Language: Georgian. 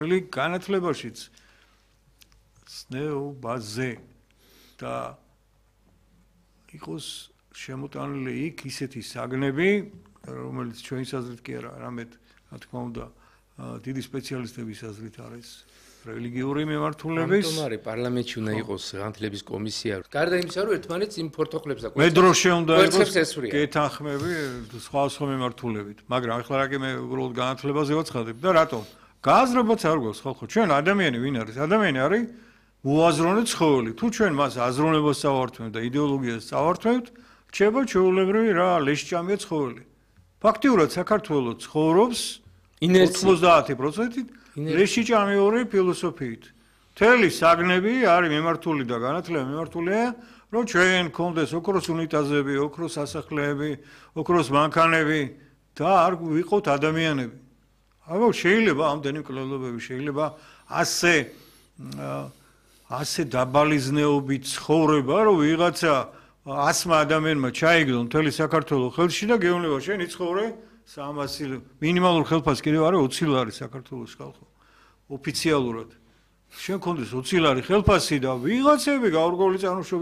განათლებაშიც ცნეობაზე და იყოს შემოტანილი იქ ისეთი საგნები, რომელიც ჩვენი აზრით კი არა, არამედ რა თქმა უნდა დიდი სპეციალისტების აზრით არის რელიგიური მიმართულების. ამიტომ არის პარლამენტში უნდა იყოს განათლების კომისია. გარდა იმისა, რომ ერთმანეთს იმ ფორთოხლებს და მე დროში უნდა იყოს ესვრიან. გეთანხმები სხვა მიმართულებით, მაგრამ ახლა რა კი მე უბრალოდ განათლებაზე ვაცხადებ და რატომ? გააზრებაც არ გვაქვს ხალხო, ჩვენ ადამიანი ვინ არის? ადამიანი არის უაზროვნე ცხოველი. თუ ჩვენ მას აზროვნებას წავართმევთ და იდეოლოგიას წავართმევთ, რჩება ჩვეულებრივი რა ლეშჭამია ცხოველი. ფაქტიურად საქართველოს ცხოვრობს 90% ლეშჭამიური ფილოსოფიით. მთელი საგნები არის მიმართული და განათლება მიმართულია, რომ ჩვენ გქონდეს ოქროს უნიტაზები, ოქროს სასახლეები, ოქროს მანქანები და არ ვიყოთ ადამიანები. აბა შეიძლება ამდენი მკვლელობები შეიძლება ასე დაბალი ზნეობით ცხოვრება, რომ ვიღაცა 100 ადამიანმა ჩაიგდონ მთელი საქართველოს ხელში და გეუბნება შენ იცხოვრე 300 მინიმალური ხელფასი კიდევ არის 20 ლარი საქართველოს ხალხო ოფიციალურად შენ გქონდეს 20 ლარი ხელფასი და ვიღაცები გაურკვეველი წარმოშობის